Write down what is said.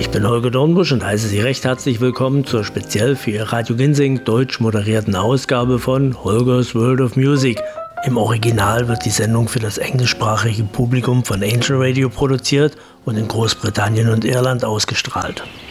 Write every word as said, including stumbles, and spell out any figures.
Ich bin Holger Dornbusch und heiße Sie recht herzlich willkommen zur speziell für Ihr Radio Ginsing deutsch moderierten Ausgabe von Holger's World of Music. Im Original wird die Sendung für das englischsprachige Publikum von Angel Radio produziert und in Großbritannien und Irland ausgestrahlt.